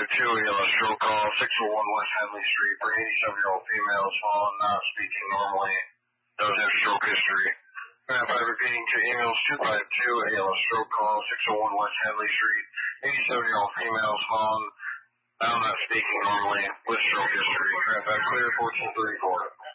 a yellow stroke call, 601 West Henley Street for 87-year-old female fallen, not speaking normally, does have stroke history. Verify repeating to emails 252, a yellow stroke call, 601 West Henley Street, 87-year-old female fallen, now not speaking normally, with stroke history. Verify clear 1434.